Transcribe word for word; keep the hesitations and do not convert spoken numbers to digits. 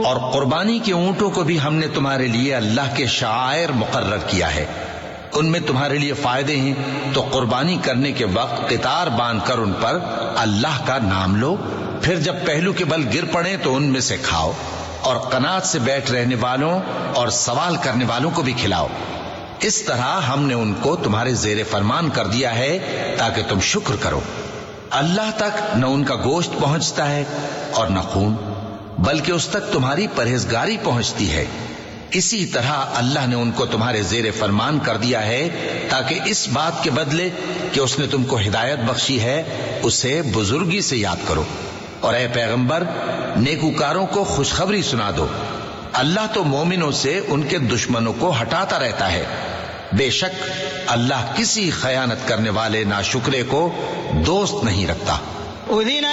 और कुर्बानी के ऊंटों को भी हमने तुम्हारे लिए अल्लाह के शायर मुकर्रर किया है, उनमें तुम्हारे लिए फायदे हैं, तो कुर्बानी करने के वक्त कितार बांधकर उन पर अल्लाह का नाम लो, फिर जब पहलू के बल गिर पड़े तो उनमें से खाओ, और कनात से बैठ रहने वालों और सवाल करने वालों को भी खिलाओ। इस तरह हमने उनको तुम्हारे जेरे फरमान कर दिया है ताकि तुम शुक्र करो। अल्लाह तक न उनका गोश्त पहुंचता है और न खून, बल्कि उस तक तुम्हारी परहेजगारी पहुंचती है। इसी तरह अल्लाह ने उनको तुम्हारे जेरे फरमान कर दिया है ताकि इस बात के बदले कि उसने तुमको हिदायत बख्शी है उसे बुजुर्गी से याद करो। और ए पैगंबर, नेकूकारों को खुशखबरी सुना दो, अल्लाह तो मोमिनों से उनके दुश्मनों को हटाता रहता है। बेशक अल्लाह किसी खयानत करने वाले नाशुक्रे को दोस्त नहीं रखता।